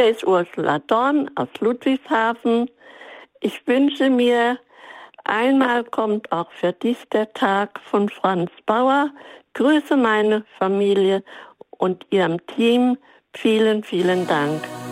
Hier ist Ursula Dorn aus Ludwigshafen. Ich wünsche mir, einmal kommt auch für dich der Tag von Franz Bauer. Grüße meine Familie und ihrem Team. Vielen, vielen Dank.